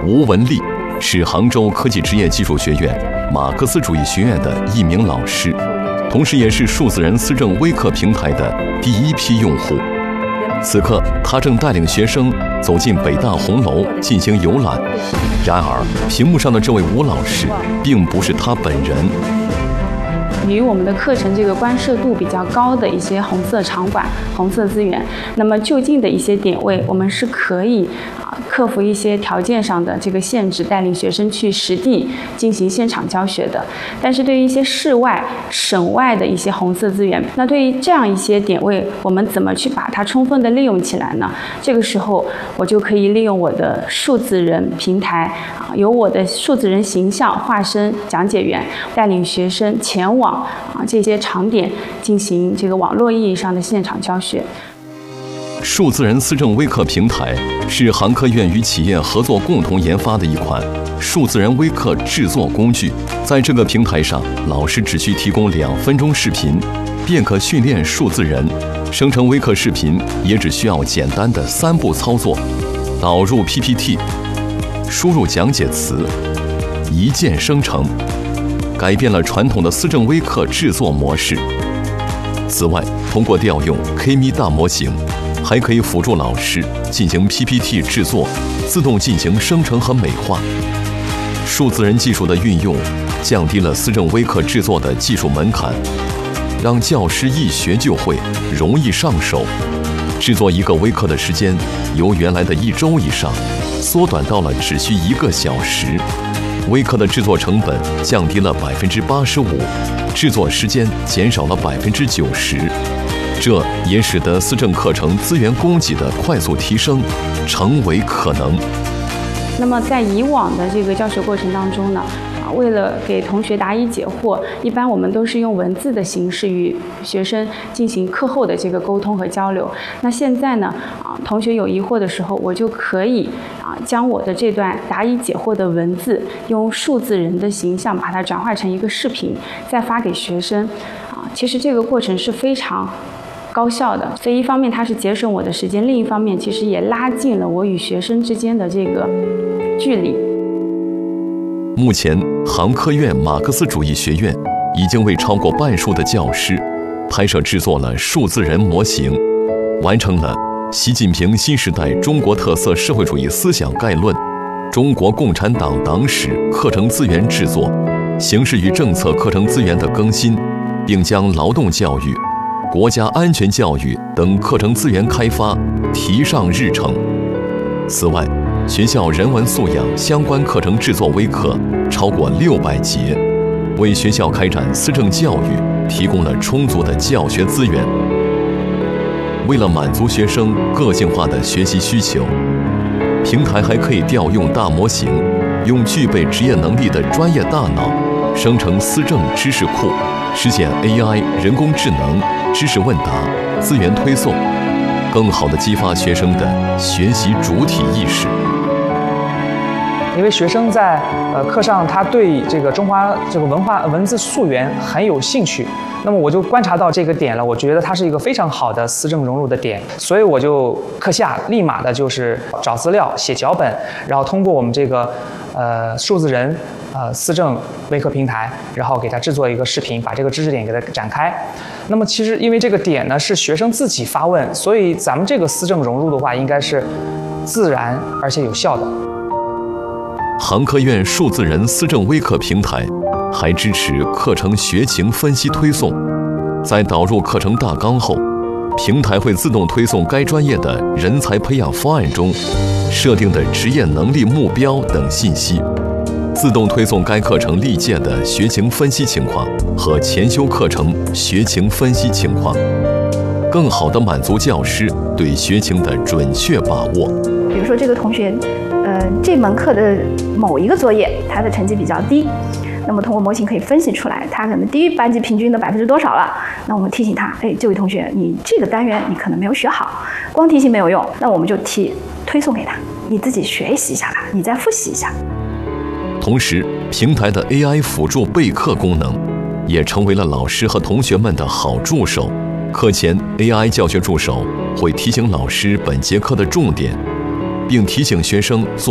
吴文丽是杭州科技职业技术学院马克思主义学院的一名老师，同时也是数字人思政微课平台的第一批用户。此刻，他正带领学生走进北大红楼进行游览。然而，屏幕上的这位吴老师并不是他本人。 与我们的课程这个关涉度比较高的一些红色场馆、红色资源，那么就近的一些点位，我们是可以克服一些条件上的这个限制，带领学生去实地进行现场教学的。但是对于一些室外、省外的一些红色资源，那对于这样一些点位，我们怎么去把它充分的利用起来呢？这个时候，我就可以利用我的数字人平台，由我的数字人形象化身讲解员，带领学生前往这些场点进行这个网络意义上的现场教学。 数字人思政微课平台是杭科院与企业合作共同研发的一款数字人微课制作工具。在这个平台上，老师只需提供2分钟视频，便可训练数字人。生成微课视频也只需要简单的3步操作：导入 PPT， 输入讲解词，一键生成，改变了传统的思政微课制作模式。此外，通过调用 K-ME 大模型，还可以辅助老师进行 PPT 制作，自动进行生成和美化。数字人技术的运用，降低了思政微课制作的技术门槛，让教师一学就会，容易上手。制作一个微课的时间，由原来的1周以上，缩短到了只需1个小时。微课的制作成本降低了85%，制作时间减少了90%。这也使得思政课程资源供给的快速提升成为可能。 那么在以往的这个教学过程当中呢，为了给同学答疑解惑，一般我们都是用文字的形式与学生进行课后的这个沟通和交流。那现在呢，同学有疑惑的时候，我就可以将我的这段答疑解惑的文字，用数字人的形象把它转化成一个视频，再发给学生。其实这个过程是非常高效的，所以一方面它是节省我的时间，另一方面其实也拉近了我与学生之间的这个距离。 目前，杭科院马克思主义学院已经为超过半数的教师拍摄制作了数字人模型，完成了习近平新时代中国特色社会主义思想概论、中国共产党党史课程资源制作、形势与政策课程资源的更新，并将劳动教育、国家安全教育等课程资源开发提上日程。此外，学校人文素养相关课程制作微课超过600节，为学校开展思政教育提供了充足的教学资源。为了满足学生个性化的学习需求，平台还可以调用大模型，用具备职业能力的专业大脑生成思政知识库，实现 AI 人工智能知识问答、资源推送，更好地激发学生的学习主体意识。 因为学生在课上，他对这个中华这个文字溯源很有兴趣，那么我就观察到这个点了，我觉得它是一个非常好的思政融入的点，所以我就课下立马的就是找资料、写脚本，然后通过我们这个数字人思政微课平台，然后给它制作一个视频，把这个知识点给它展开。那么其实因为这个点呢是学生自己发问，所以咱们这个思政融入的话，应该是自然而且有效的。 杭科院数字人思政微课平台还支持课程学情分析推送，在导入课程大纲后，平台会自动推送该专业的人才培养方案中设定的职业能力目标等信息，自动推送该课程历届的学情分析情况和前修课程学情分析情况，更好地满足教师对学情的准确把握。 比如说这个同学这门课的某一个作业他的成绩比较低，那么通过模型可以分析出来他可能低于班级平均的多少了，那我们提醒他，这位同学你这个单元你可能没有学好，光提醒没有用，那我们就推送给他，你自己学习一下吧，你再复习一下。 同时，平台的 AI 辅助备课功能也成为了老师和同学们的好助手。课前 AI 教学助手会提醒老师本节课的重点，并提醒学生做